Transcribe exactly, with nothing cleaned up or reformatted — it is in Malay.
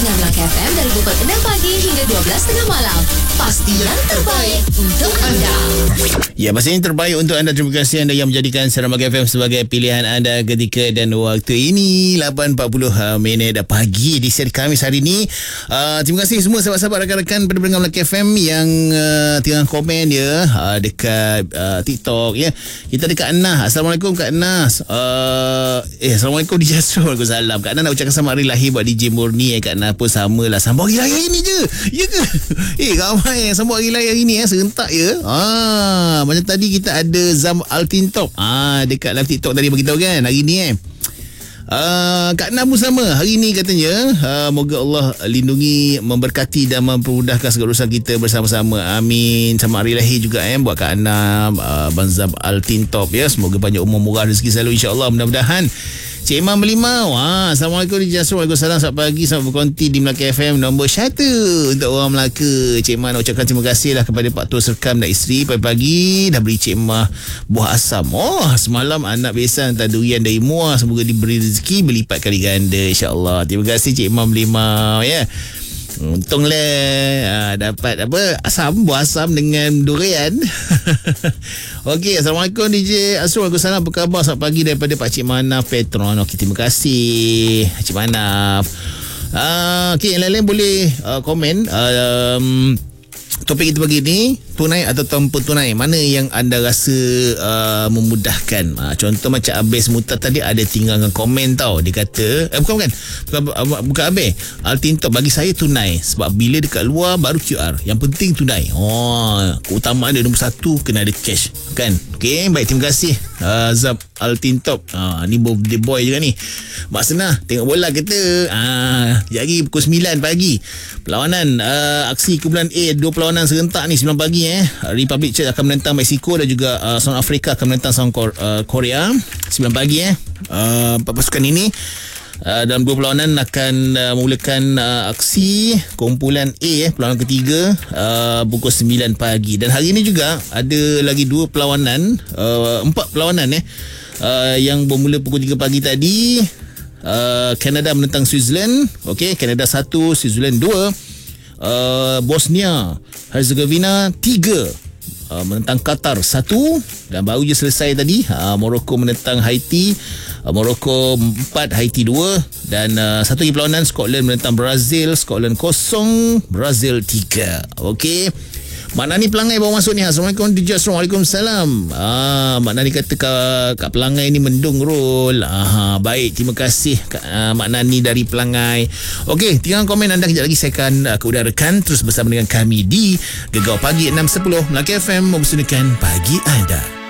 dengar Melaka F M dari pukul enam pagi hingga dua belas tengah malam. Pasti yang terbaik untuk anda. Ya, pasti yang terbaik untuk anda. Terima kasih anda yang menjadikan Siaran Melaka F M sebagai pilihan anda ketika dan waktu ini. lapan empat puluh minit pagi di seri Khamis hari ini. Uh, terima kasih semua sahabat-sahabat rakan-rakan pendengar Melaka F M yang uh, tengah komen ya uh, dekat uh, TikTok ya. Kita dekat Anas. Assalamualaikum Kak Anas. Uh, eh Assalamualaikum D J Astro. Waalaikumsalam. Kak Anas nak ucapkan selamat hari lahir buat D J Murni. Eh, Kak Anas pun samalah. Sambut hari lahir ini je. Ya ke? Eh ramai yang sambut hari lahir hari ni eh. Serentak ya. Ah, macam tadi kita ada Zam Altintop. Ah, dekat live TikTok tadi beritahu kan hari ni eh. Uh, Kak Nam pun sama hari ni katanya uh, moga Allah lindungi, memberkati dan mempermudahkan segala urusan kita bersama-sama. Amin. Sama hari lahir juga eh buat Kak Nam, uh, Bang Zam Altintop ya. Semoga banyak umur, murah rezeki selalu insya-Allah, mudah-mudahan. Cik Imam Melimau. Ha, Assalamualaikum D J Astro. Waalaikumsalam. Selamat pagi, selamat berkonti di Melaka F M nombor satu untuk orang Melaka. Cik Imam nak ucapkan terima kasih lah kepada Pak Tua Serkam dan isteri. Pagi-pagi dah beri Cik Imam buah asam. Oh, semalam anak besan hantar durian dari Muar. Semoga diberi rezeki berlipat kali ganda insya-Allah. Terima kasih Cik Imam Melimau ya. Untunglah ha, dapat apa asam, buah asam dengan durian. Okey, Assalamualaikum D J Astro. Waalaikumsalam. Apa khabar? Selamat pagi daripada Pak Cik Manaf Petron. Okey, terima kasih Cik Manaf. Uh, Okey, yang lain-lain boleh uh, komen. Uh, um, topik kita pagi ni, tunai atau tanpa tunai, mana yang anda rasa uh, memudahkan? Uh, contoh macam Abis Mutar tadi ada tinggalkan komen tau. Dia kata, eh bukan bukan, bukan, bukan Abis. Altintop bagi saya tunai. Sebab bila dekat luar baru Q R. Yang penting tunai. Oh, keutamaan dia nombor satu kena ada cash. Kan? Okey, baik, terima kasih uh, Zab Altintop. Uh, ni birthday boy juga ni. Mak Senah, tengok bola kita. Ah, jadi pukul sembilan pagi. Perlawanan uh, aksi kumpulan A, dua perlawanan serentak ni sembilan pagi eh. Republic Church akan menentang Mexico dan juga uh, South Africa akan menentang South uh, Korea sembilan pagi eh. Uh, empat pasukan ini uh, dalam dua perlawanan akan uh, memulakan uh, aksi kumpulan A eh, perlawanan ketiga uh, pukul sembilan pagi. Dan hari ini juga ada lagi dua perlawanan, uh, empat perlawanan eh uh, yang bermula pukul tiga pagi tadi. Uh, Kanada menentang Switzerland. Okey, Kanada satu, Switzerland dua. Uh, Bosnia Herzegovina tiga, uh, menentang Qatar satu. Dan baru je selesai tadi uh, Morocco menentang Haiti. uh, Morocco empat, Haiti dua. Dan uh, satu lagi perlawanan, Scotland menentang Brazil. Scotland kosong, Brazil tiga. Okey, Mak Nani pelangai bawa masuk ni. Assalamualaikum D J Astro. Waalaikumsalam. Ah, Mak Nani kata kat, kat pelangai ni mendung rol. Ah, baik, terima kasih uh, Mak Nani dari pelangai. Okey, tinggal komen anda kejap lagi saya akan uh, keudarakan terus bersama dengan kami di Gegar Pagi enam sepuluh Melaka F M mempersembahkan pagi anda.